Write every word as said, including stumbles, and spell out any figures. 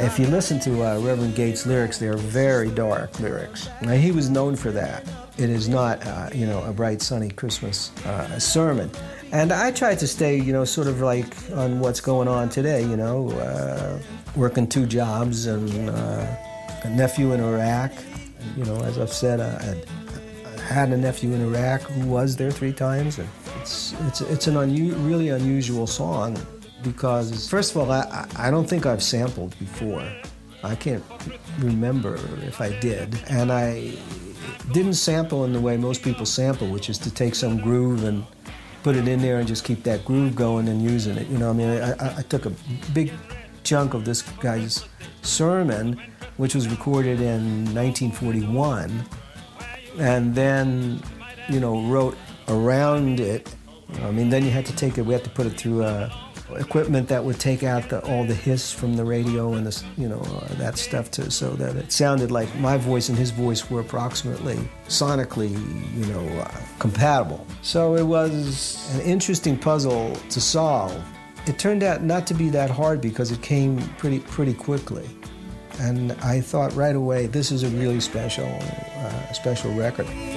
if you listen to uh, Reverend Gates' lyrics, they're very dark lyrics. Now, he was known for that. It is not, uh, you know, a bright, sunny Christmas uh, sermon. And I tried to stay, you know, sort of like on what's going on today, you know, uh, working two jobs and uh, a nephew in Iraq. You know, as I've said, I had, I had a nephew in Iraq who was there three times. And it's, it's, it's an unu- really unusual song because, first of all, I, I don't think I've sampled before. I can't remember if I did. And I didn't sample in the way most people sample, which is to take some groove and put it in there and just keep that groove going and using it. You know, I mean, I, I took a big chunk of this guy's sermon, which was recorded in nineteen forty-one, and then, you know, wrote around it. I mean, then you had to take it, we had to put it through uh, equipment that would take out the, all the hiss from the radio and the, you know, uh, that stuff too, so that it sounded like my voice and his voice were approximately sonically, you know, uh, compatible. So it was an interesting puzzle to solve. It turned out not to be that hard because it came pretty pretty quickly. And I thought right away, this is a really special, uh, special record.